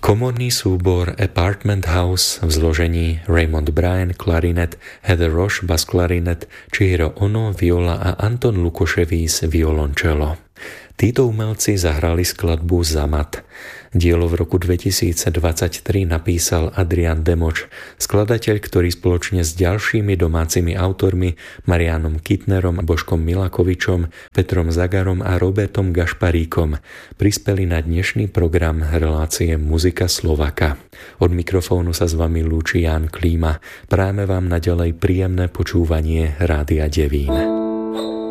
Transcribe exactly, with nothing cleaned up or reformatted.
Komorný súbor Apartment House v zložení Raymond Bryan klarinet, Heather Roche bas klarinet, Chihiro Ono viola a Anton Lukoševič violončelo. Títo umelci zahrali skladbu Zamat. Dielo v roku dvetisícdvadsaťtri napísal Adrian Demoč, skladateľ, ktorý spoločne s ďalšími domácimi autormi Marianom Kittnerom, Božkom Milakovičom, Petrom Zagarom a Robertom Gašparíkom prispeli na dnešný program relácie Muzika Slovaka. Od mikrofónu sa s vami lúči Ján Klíma. Prajeme vám naďalej príjemné počúvanie Rádia Devín.